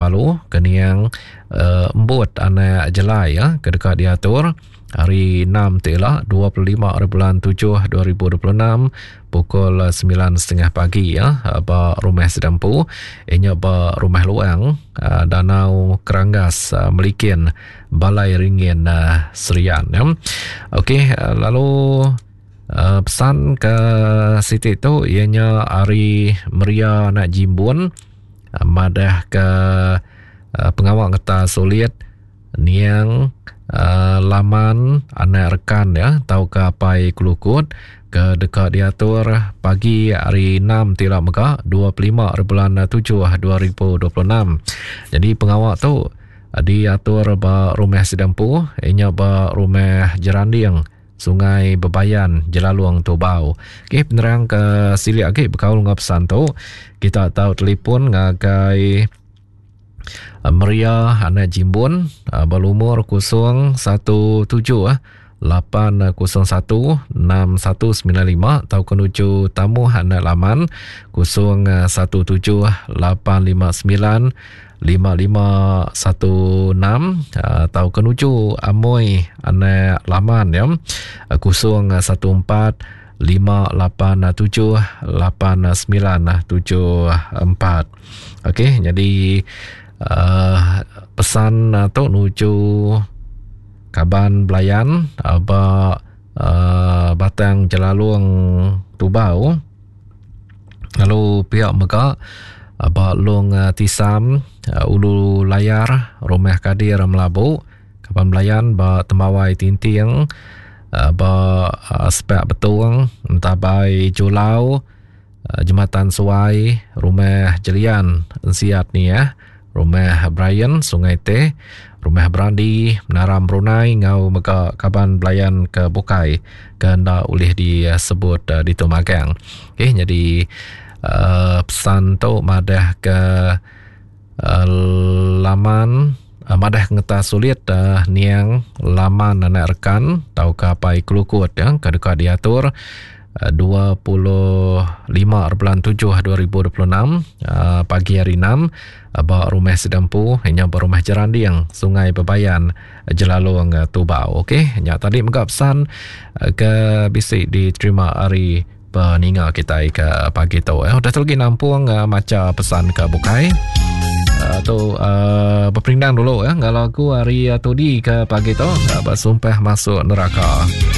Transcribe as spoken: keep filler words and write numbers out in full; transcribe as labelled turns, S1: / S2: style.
S1: Tebalu keniang uh, embut anak jelai ya kedekat diatur hari enam telah dua puluh lima bulan tujuh dua ribu dua puluh enam pukul sembilan tiga puluh pagi ya ba rumah sedampu inya ba rumah luang uh, Danau Keranggas uh, Melikin Balai Ringin uh, Serian ya. Okey, uh, lalu uh, pesan ke Siti tu ianya hari Meria nak jimbun uh, madah ke uh, pengawal kata sulit niang Uh, laman anak rekan ya tahu ke apa kelukut ke dekat diatur pagi hari enam tidak mega dua puluh lima bulan tujuh dua ribu dua puluh enam. Jadi pengawal tu diatur ba rumah sedampu inya ba rumah Jeranding Sungai Bebayan Jelaluang Tubau. Okey, penerang ke sili agi berkaul dengan pesan tu kita tahu telefon ngagai Meria anak Jimbun uh, berumur kosong satu tujuh lapan kosong satu enam satu sembilan lima atau kenuju tamu anak laman kosong satu tujuh lapan lima sembilan lima lima satu enam atau kenuju Amoy anak laman ya kosong satu empat lima lapan tujuh lapan sembilan tujuh empat. Okey, jadi Uh, pesan atau uh, nuju Kaban Belayan apa uh, Batang Jelaluang Tubau lalu pihak Mega apa Long uh, Tisam uh, Ulu Layar Rumah Kadir Melabu Kaban Belayan ba Temawai Tinting uh, ba uh, Spek Betung Tabai Julau uh, Jembatan Suai Rumah Jelian Siat ni ya Rumah Brian Sungai Teh Rumah Brandi Menara Brunei Ngau Mega Kaban Belayan ke Bukai kena ulih disebut uh, di Tumagang. Okey, jadi uh, pesan tu madah ke uh, laman uh, madah ngeta sulit uh, niang laman anak rekan tau ke apa kelukut ya ke dekat diatur dua puluh lima bulan tujuh dua ribu dua puluh enam uh, pagi hari enam uh, bawa rumah sedampu hanya berumah Jeranding Sungai Bebayan Jelaluang Tubau. Okey, nya tadi megap pesan uh, ke bisik diterima hari peninga kita ke pagi tu eh dah lagi nampung uh, macam pesan ke Bukai uh, tu uh, berperindang dulu ya eh. Kalau aku hari uh, tu di ke pagi tu uh, bersumpah masuk neraka.